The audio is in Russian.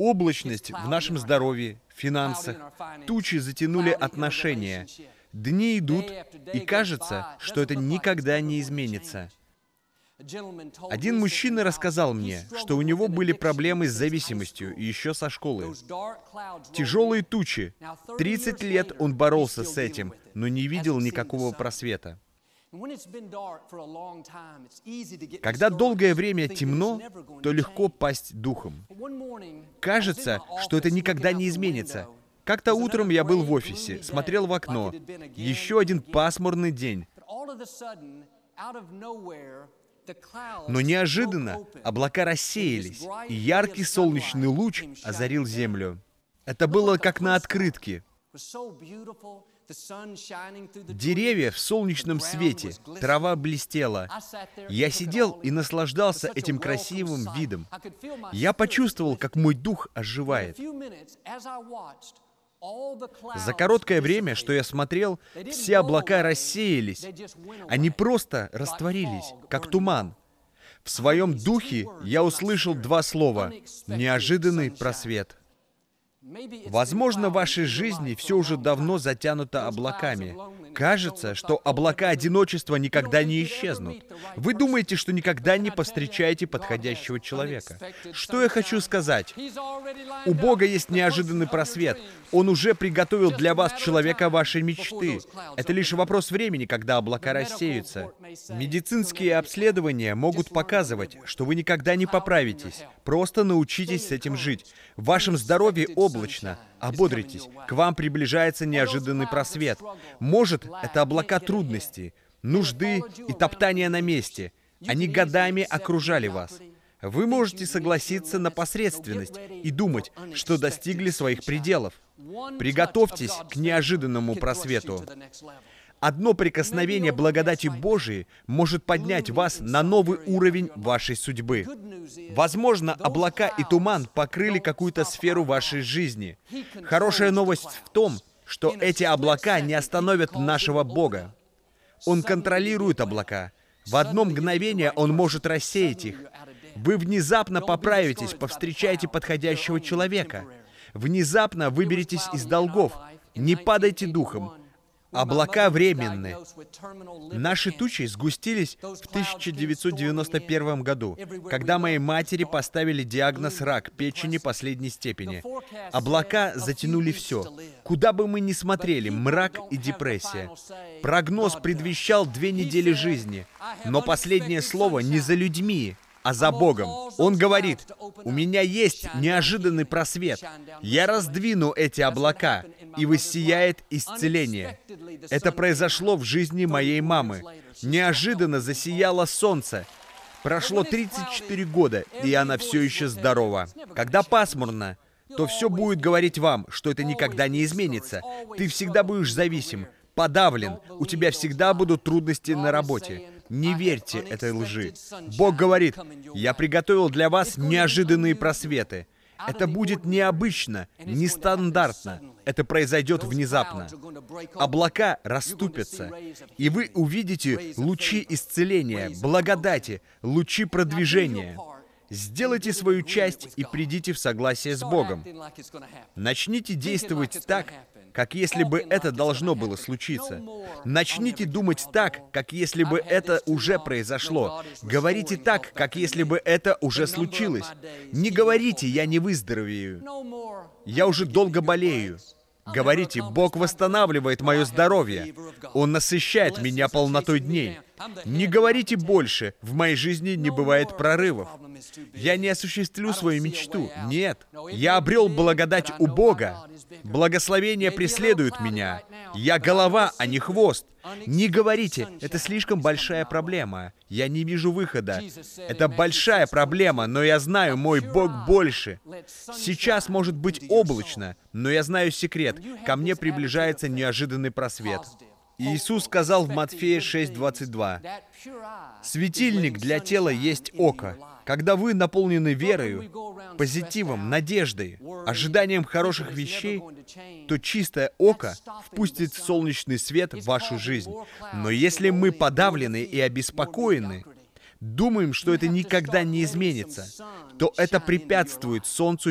Облачность в нашем здоровье, финансах, тучи затянули отношения. Дни идут, и кажется, что это никогда не изменится. Один мужчина рассказал мне, что у него были проблемы с зависимостью еще со школы. Тяжелые тучи. 30 лет он боролся с этим, но не видел никакого просвета. Когда долгое время темно, то легко пасть духом. Кажется, что это никогда не изменится. Как-то утром я был в офисе, смотрел в окно. Еще один пасмурный день. Но неожиданно облака рассеялись, и яркий солнечный луч озарил землю. Это было как на открытке. Деревья в солнечном свете, трава блестела. Я сидел и наслаждался этим красивым видом. Я почувствовал, как мой дух оживает. За короткое время, что я смотрел, все облака рассеялись. Они просто растворились, как туман. В своем духе я услышал два слова «неожиданный просвет». Возможно, в вашей жизни все уже давно затянуто облаками. Кажется, что облака одиночества никогда не исчезнут. Вы думаете, что никогда не повстречаете подходящего человека. Что я хочу сказать? У Бога есть неожиданный просвет. Он уже приготовил для вас человека вашей мечты. Это лишь вопрос времени, когда облака рассеются. Медицинские обследования могут показывать, что вы никогда не поправитесь. Просто научитесь с этим жить. В вашем здоровье облачно. Ободритесь. К вам приближается неожиданный просвет. Может, это облака трудностей, нужды и топтания на месте. Они годами окружали вас. Вы можете согласиться на посредственность и думать, что достигли своих пределов. Приготовьтесь к неожиданному просвету. Одно прикосновение благодати Божией может поднять вас на новый уровень вашей судьбы. Возможно, облака и туман покрыли какую-то сферу вашей жизни. Хорошая новость в том, что эти облака не остановят нашего Бога. Он контролирует облака. В одно мгновение Он может рассеять их. Вы внезапно поправитесь, повстречаете подходящего человека. Внезапно выберетесь из долгов. Не падайте духом. Облака временны. Наши тучи сгустились в 1991 году, когда моей матери поставили диагноз рак печени последней степени. Облака затянули все. Куда бы мы ни смотрели, мрак и депрессия. Прогноз предвещал 2 недели жизни, но последнее слово не за людьми, а за Богом. Он говорит: «У меня есть неожиданный просвет. Я раздвину эти облака, и воссияет исцеление». Это произошло в жизни моей мамы. Неожиданно засияло солнце. Прошло 34 года, и она все еще здорова. Когда пасмурно, то все будет говорить вам, что это никогда не изменится. Ты всегда будешь зависим, подавлен, у тебя всегда будут трудности на работе. Не верьте этой лжи. Бог говорит: «Я приготовил для вас неожиданные просветы». Это будет необычно, нестандартно. Это произойдет внезапно. Облака расступятся, и вы увидите лучи исцеления, благодати, лучи продвижения. Сделайте свою часть и придите в согласие с Богом. Начните действовать так, как если бы это должно было случиться. Начните думать так, как если бы это уже произошло. Говорите так, как если бы это уже случилось. Не говорите: «Я не выздоровею. Я уже долго болею». Говорите: «Бог восстанавливает мое здоровье. Он насыщает меня полнотой дней». Не говорите больше: «В моей жизни не бывает прорывов. Я не осуществлю свою мечту». Нет. Я обрел благодать у Бога. Благословение преследует меня. Я голова, а не хвост. Не говорите: «Это слишком большая проблема. Я не вижу выхода». Это большая проблема, но я знаю, мой Бог больше. Сейчас может быть облачно, но я знаю секрет. Ко мне приближается неожиданный просвет. Иисус сказал в Матфея 6:22: «Светильник для тела есть око». Когда вы наполнены верою, позитивом, надеждой, ожиданием хороших вещей, то чистое око впустит солнечный свет в вашу жизнь. Но если мы подавлены и обеспокоены, думаем, что это никогда не изменится, то это препятствует солнцу